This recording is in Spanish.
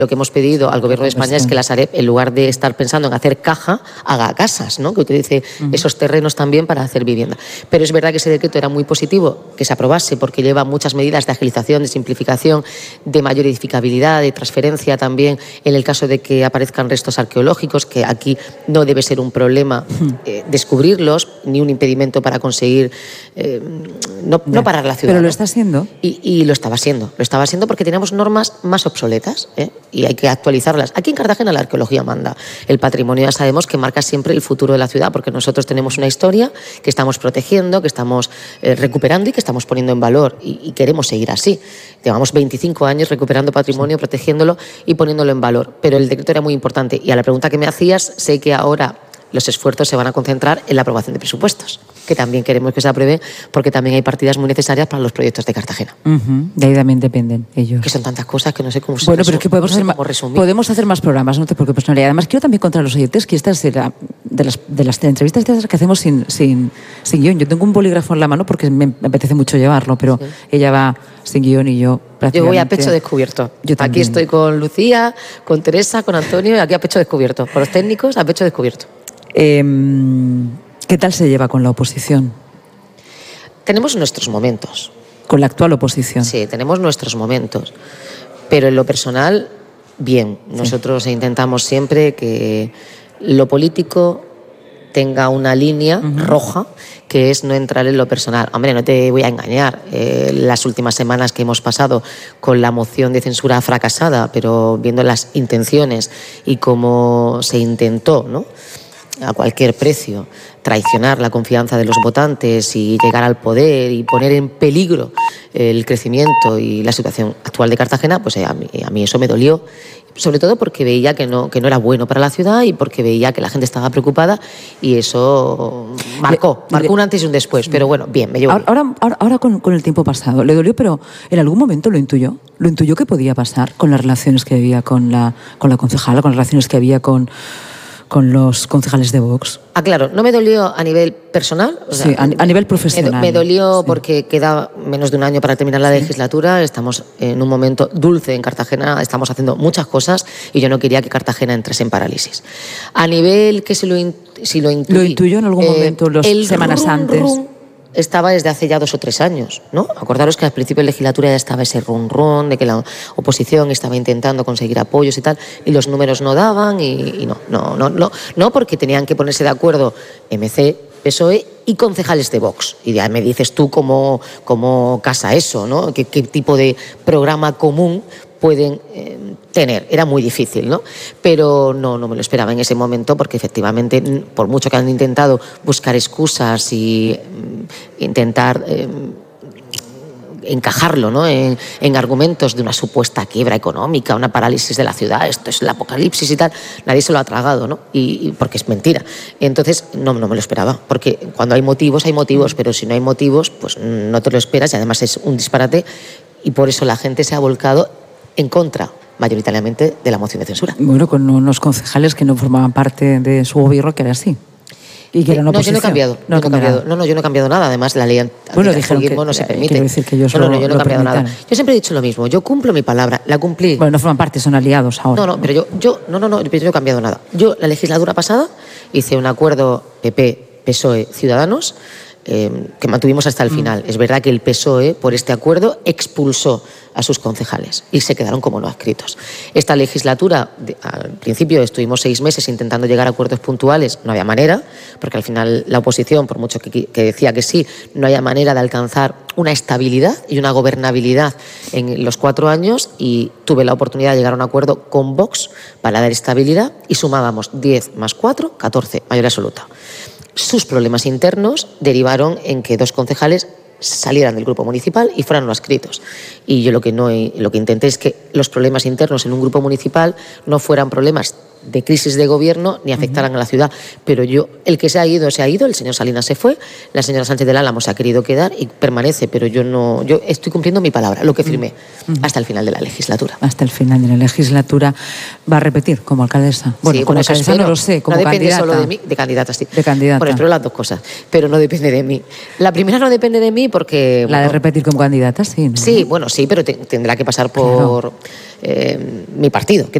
Lo que hemos pedido al Gobierno de España es que la Sareb, en lugar de estar pensando en hacer caja, haga casas, ¿no? Que utilice esos terrenos también para hacer vivienda. Pero es verdad que ese decreto era muy positivo, que se aprobase, porque lleva muchas medidas de agilización, de simplificación, de mayor edificabilidad, de transferencia también, en el caso de que aparezcan restos arqueológicos, que aquí no debe ser un problema descubrirlos, ni un impedimento para conseguir no parar la ciudad. Pero lo está haciendo. Y lo estaba siendo porque teníamos normas más obsoletas, y hay que actualizarlas. Aquí en Cartagena la arqueología manda. El patrimonio ya sabemos que marca siempre el futuro de la ciudad, porque nosotros tenemos una historia que estamos protegiendo, que estamos recuperando y que estamos poniendo en valor, y queremos seguir así. Llevamos 25 años recuperando patrimonio, protegiéndolo y poniéndolo en valor. Pero el decreto era muy importante. Y a la pregunta que me hacías, sé que ahora los esfuerzos se van a concentrar en la aprobación de presupuestos, que también queremos que se aprueben, porque también hay partidas muy necesarias para los proyectos de Cartagena. De ahí también dependen ellos. Que son tantas cosas que no sé cómo se Bueno, pero es que podemos hacer más programas, no te preocupes, Noelia. Además, quiero también contar a los oyentes que esta es de las entrevistas que hacemos sin guión. Yo tengo un bolígrafo en la mano porque me apetece mucho llevarlo, pero ella va sin guión y yo prácticamente... Yo voy a pecho descubierto. Aquí estoy con Lucía, con Teresa, con Antonio, y aquí a pecho descubierto. Con los técnicos, a pecho descubierto. ¿Qué tal se lleva con la oposición? Tenemos nuestros momentos. ¿Con la actual oposición? Sí, tenemos nuestros momentos. Pero en lo personal, bien. Nosotros intentamos siempre que lo político tenga una línea roja, que es no entrar en lo personal. Hombre, no te voy a engañar. Las últimas semanas que hemos pasado con la moción de censura fracasada, pero viendo las intenciones y cómo se intentó, ¿no?, a cualquier precio, traicionar la confianza de los votantes y llegar al poder y poner en peligro el crecimiento y la situación actual de Cartagena, pues a mí eso me dolió, sobre todo porque veía que no era bueno para la ciudad y porque veía que la gente estaba preocupada, y eso marcó un antes y un después. Pero bueno, bien, me llevo. Ahora con el tiempo pasado, le dolió, pero en algún momento lo intuyó que podía pasar con las relaciones que había con la concejala, con las relaciones que había con los concejales de Vox. Claro, no me dolió a nivel personal. Sí, a nivel profesional. Me dolió porque queda menos de un año para terminar la legislatura. Estamos en un momento dulce en Cartagena, estamos haciendo muchas cosas y yo no quería que Cartagena entrase en parálisis. A nivel que si lo intuí. ¿Lo intuyó en algún momento, semanas antes? Estaba desde hace ya 2 o 3 años, ¿no? Acordaros que al principio de legislatura ya estaba ese run de que la oposición estaba intentando conseguir apoyos y tal, y los números no daban, y no, porque tenían que ponerse de acuerdo MC, PSOE y concejales de Vox. Y ya me dices tú cómo casa eso, ¿no? ¿Qué tipo de programa común pueden tener? Era muy difícil, ¿no? Pero no me lo esperaba en ese momento, porque efectivamente, por mucho que han intentado buscar excusas y intentar encajarlo, ¿no?, en argumentos de una supuesta quiebra económica, una parálisis de la ciudad, esto es el apocalipsis y tal, nadie se lo ha tragado, ¿no? Y porque es mentira. Entonces, no me lo esperaba, porque cuando hay motivos, pero si no hay motivos, pues no te lo esperas, y además es un disparate, y por eso la gente se ha volcado en contra, mayoritariamente, de la moción de censura. Bueno, con unos concejales que no formaban parte de su gobierno, que era así. Y que era una oposición. Yo no he cambiado. Yo no he cambiado nada. Además, la ley dijeron no se permite. Quiero decir que ellos yo no he cambiado nada. Yo siempre he dicho lo mismo. Yo cumplo mi palabra. La cumplí. Bueno, no forman parte, son aliados ahora. Pero yo no he cambiado nada. Yo, la legislatura pasada, hice un acuerdo PP, PSOE, Ciudadanos, que mantuvimos hasta el final. Es verdad que el PSOE, por este acuerdo, expulsó a sus concejales y se quedaron como no adscritos. Esta legislatura, al principio estuvimos 6 meses intentando llegar a acuerdos puntuales, no había manera, porque al final la oposición, por mucho que decía que sí, no había manera de alcanzar una estabilidad y una gobernabilidad en los 4 años, y tuve la oportunidad de llegar a un acuerdo con Vox para dar estabilidad, y sumábamos 10 más 4, 14, mayoría absoluta. Sus problemas internos derivaron en que 2 concejales salieran del grupo municipal y fueran no adscritos. Y yo lo que intenté es que los problemas internos en un grupo municipal no fueran problemas de crisis de gobierno ni afectaran a la ciudad. Pero el que se ha ido, el señor Salinas se fue, la señora Sánchez del Álamo se ha querido quedar y permanece, pero yo estoy cumpliendo mi palabra, lo que firmé, hasta el final de la legislatura. Hasta el final de la legislatura. ¿Va a repetir como alcaldesa? Bueno, sí, como alcaldesa no lo sé, como candidata. No depende candidata. solo de mí, de candidata, sí. De candidata. Bueno, espero las dos cosas, pero no depende de mí. La primera no depende de mí porque... La de repetir como candidata, sí, ¿no? Sí, bueno, sí, pero tendrá que pasar por mi partido.